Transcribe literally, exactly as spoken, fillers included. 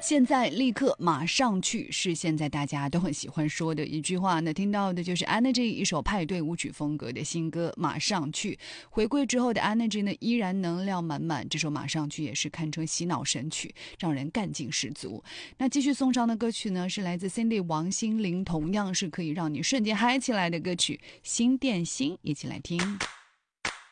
现在立刻马上去是现在大家都很喜欢说的一句话。那听到的就是 Energy 一首派对舞曲风格的新歌马上去。回归之后的 Energy 呢依然能量满满，这首马上去也是堪称洗脑神曲，让人干劲十足。那继续送上的歌曲呢是来自 Cindy 王心凌，同样是可以让你瞬间嗨起来的歌曲《心电心》，一起来听。